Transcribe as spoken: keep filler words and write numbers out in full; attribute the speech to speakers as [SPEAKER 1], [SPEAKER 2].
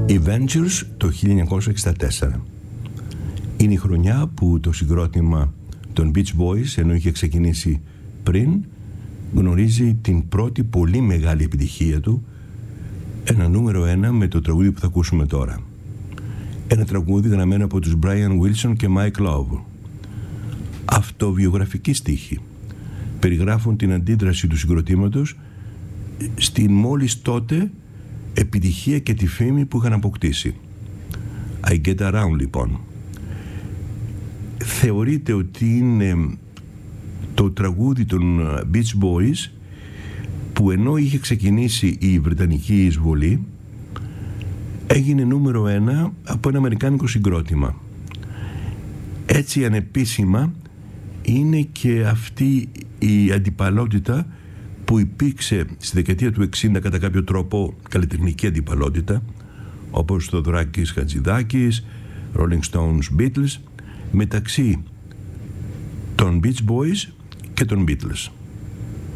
[SPEAKER 1] Οι Ventures το χίλια εννιακόσια εξήντα τέσσερα. Είναι η χρονιά που το συγκρότημα των Beach Boys, ενώ είχε ξεκινήσει πριν, γνωρίζει την πρώτη πολύ μεγάλη επιτυχία του, ένα νούμερο ένα με το τραγούδι που θα ακούσουμε τώρα. Ένα τραγούδι γραμμένο από τους Brian Wilson και Mike Love. Αυτοβιογραφικοί στίχοι περιγράφουν την αντίδραση του συγκροτήματος στην μόλις τότε επιτυχία και τη φήμη που είχαν αποκτήσει. I Get Around, λοιπόν. Θεωρείται ότι είναι το τραγούδι των Beach Boys που, ενώ είχε ξεκινήσει η Βρετανική εισβολή, έγινε νούμερο ένα από ένα αμερικάνικο συγκρότημα. Έτσι ανεπίσημα είναι και αυτή η αντιπαλότητα που υπήρξε στη δεκαετία του εξήντα, κατά κάποιο τρόπο καλλιτεχνική αντιπαλότητα, όπως το Δράκης Χατζηδάκης, Rolling Stones, Beatles, μεταξύ των Beach Boys και των Beatles.